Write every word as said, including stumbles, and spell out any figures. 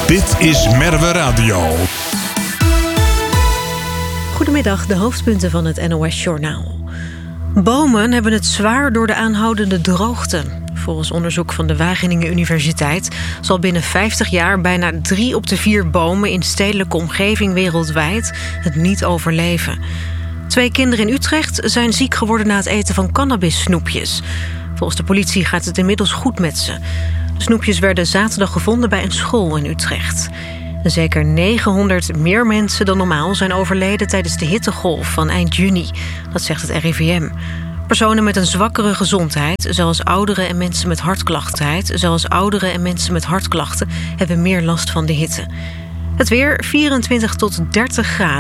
Dit is Merwe Radio. Goedemiddag, de hoofdpunten van het N O S-journaal. Bomen hebben het zwaar door de aanhoudende droogte. Volgens onderzoek van de Wageningen Universiteit zal binnen vijftig jaar bijna drie op de vier bomen in stedelijke omgeving wereldwijd het niet overleven. Twee kinderen in Utrecht zijn ziek geworden na het eten van cannabissnoepjes. Volgens de politie gaat het inmiddels goed met ze. De snoepjes werden zaterdag gevonden bij een school in Utrecht. En zeker negenhonderd meer mensen dan normaal zijn overleden tijdens de hittegolf van eind juni. Dat zegt het R I V M. Personen met een zwakkere gezondheid, zoals ouderen en mensen met hartklachten, zoals ouderen en mensen met hartklachten, hebben meer last van de hitte. Het weer vierentwintig tot dertig graden.